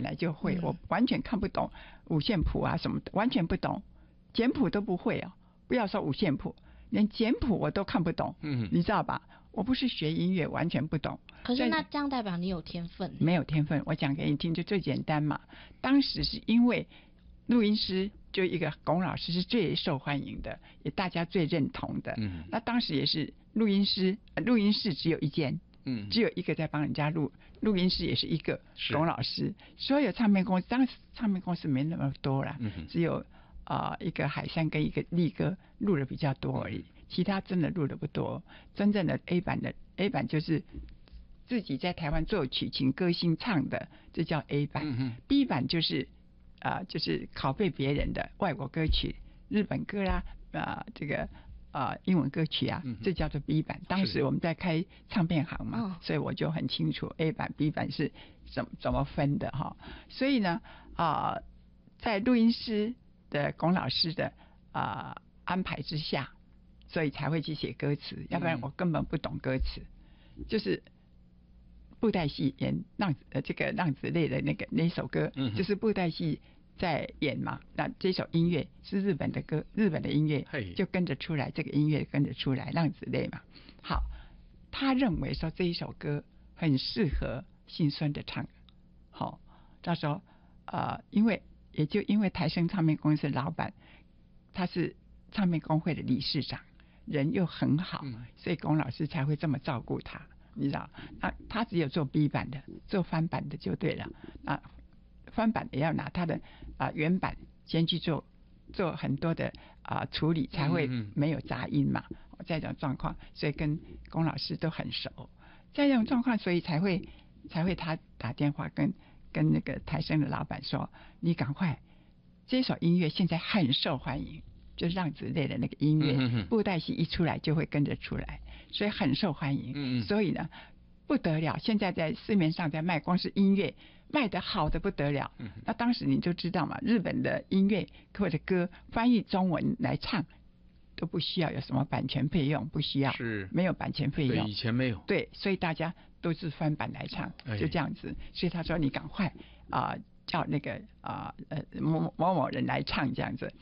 本来就会，我完全看不懂五线谱啊什么的，完全不懂，简谱都不会哦。不要说五线谱，连简谱我都看不懂，你知道吧？我不是学音乐，完全不懂。 可是那这样代表你有天分？ 没有天分，我讲给你听就最简单嘛。当时是因为录音师就一个龚老师是最受欢迎的，也大家最认同的。那当时也是录音室只有一间，只有一个在帮人家录，录音室也是一个龚老师。所有唱片公司，当时唱片公司没那么多啦，只有一个海山跟一个力哥录的比较多而已，其他真的录的不多。真正的 A 版就是自己在台湾作曲请歌星唱的，这叫 A 版。B 版就是就是拷贝别人的外国歌曲，日本歌啦，这个英文歌曲啊，这叫做 B 版。当时我们在开唱片行嘛，所以我就很清楚 A 版 B 版是怎么分的哈。所以呢在录音师的龚老师的安排之下，所以才会去写歌词，要不然我根本不懂歌词。就是布袋戏演这个浪子泪的那首歌，就是布袋戏在演嘛。那这首音乐是日本的歌，日本的音乐就跟着出来，这个音乐跟着出来，浪子泪嘛。好，他认为说这一首歌很适合姓孙的唱。好，到时候因为台声唱片公司的老板，他是唱片工会的理事长，人又很好，所以龚老师才会这么照顾他。你知道，他只有做 B 版的，做翻版的就对了。翻版也要拿他的原版先去做很多的处理，才会没有杂音嘛。在这种状况，所以跟龚老师都很熟。在这种状况，所以才会他打电话跟那个台声的老板说：“你赶快，这首音乐现在很受欢迎。”就是浪子泪的那个音乐，布袋戏一出来就会跟着出来，所以很受欢迎。所以呢，不得了，现在在市面上在卖，光是音乐卖得好的不得了。那当时你就知道嘛，日本的音乐或者歌翻译中文来唱都不需要有什么版权费用，不需要，是没有版权费用， 对，以前没有， 对，所以大家都是翻版来唱，就这样子。所以他说你赶快叫那个某某人来唱这样子。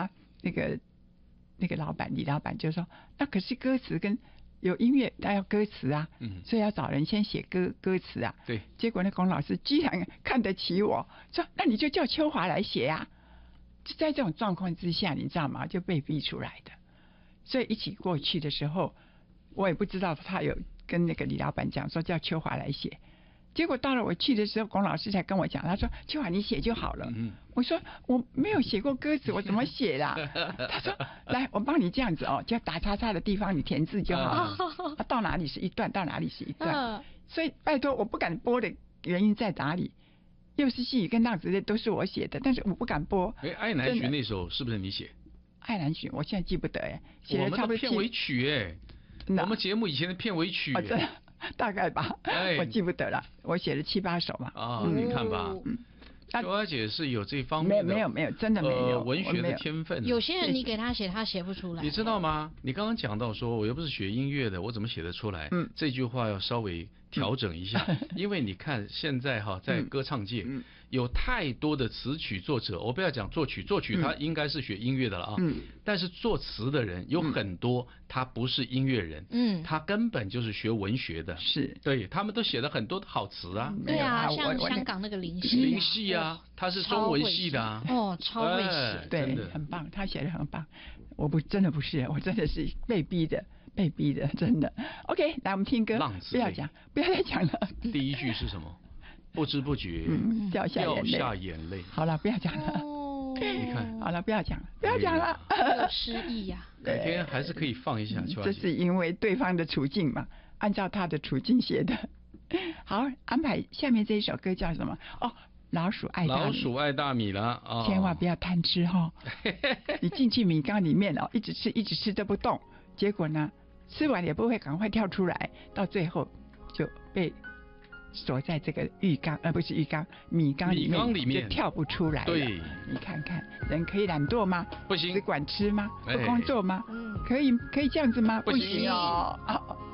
那个李老板就说，那可是歌词跟有音乐，他要歌词啊，所以要找人先写歌词啊。 对， 结果那龚老师居然看得起我，说那你就叫秋华来写啊。在这种状况之下，你知道吗？就被逼出来的。所以一起过去的时候，我也不知道他有跟那个李老板讲说叫秋华来写。结果到了我去的时候，龚老师才跟我讲，他说：“秋华，你写就好了。”我说：“我没有写过歌词，我怎么写啦？”他说：“来，我帮你这样子哦，就打叉叉的地方你填字就好了。到哪里是一段，到哪里是一段。所以拜托，我不敢播的原因在哪里？又是细雨跟浪子泪都是我写的，但是我不敢播。 爱南巡那首是不是你写？ 爱南巡我现在记不得哎，写了差不多片尾曲哎，我们节目以前的片尾曲。 大概吧，我记不得了，我写了7、8首嘛。 你看吧，秋华姐是有这方面的， 没有，真的没有文学的天分。 有些人你给他写，他写不出来。 你知道吗？你刚刚讲到说，我又不是学音乐的，我怎么写得出来？这句话要稍微调整一下，因为你看现在在歌唱界有太多的词曲作者，我不要讲作曲他应该是学音乐的了啊。但是作词的人有很多，他不是音乐人，他根本就是学文学的， 是对他们都写了很多的好词啊。 对啊，像香港那个林夕啊，他是中文系的啊， 超会写， 对，很棒，他写的很棒。我真的不是，我真的是被逼的，真的。OK， 来我们听歌，不要再讲了。 第一句是什么？不知不觉掉下眼泪。 好了，不要讲了。 你看， 好了，不要讲了， 有诗意呀。 改天还是可以放一下。 这是因为对方的处境嘛，按照他的处境写的。好，安排下面这一首歌叫什么？老鼠爱大米了啊！千万不要贪吃哈！你进去米缸里面一直吃都不动，结果呢，吃完也不会赶快跳出来，到最后就被锁在这个不是浴缸，米缸里面就跳不出来了。对，你看看，人可以懒惰吗？ 不行。 只管吃吗？不工作吗？可以这样子吗？ 不行哦。